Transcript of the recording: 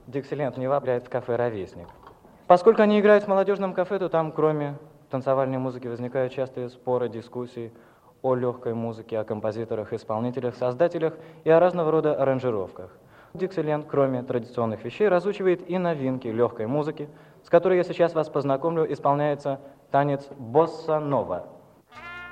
Диксиленд Нева играет в кафе «Ровесник». Поскольку они играют в молодежном кафе, то там, кроме танцевальной музыки, возникают частые споры, дискуссии о легкой музыке, о композиторах, исполнителях, создателях и о разного рода аранжировках. Диксиленд, кроме традиционных вещей, разучивает и новинки легкой музыки, с которой я сейчас вас познакомлю, исполняется танец босса-нова.